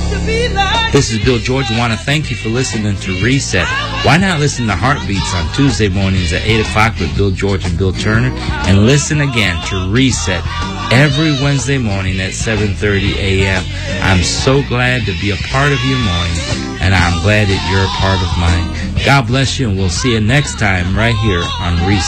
This is Bill George. I want to thank you for listening to Reset. Why not listen to Heartbeats on Tuesday mornings at 8 o'clock with Bill George and Bill Turner, and listen again to Reset every Wednesday morning at 7:30 a.m. I'm so glad to be a part of your morning, and I'm glad that you're a part of mine. God bless you, and we'll see you next time right here on Reset.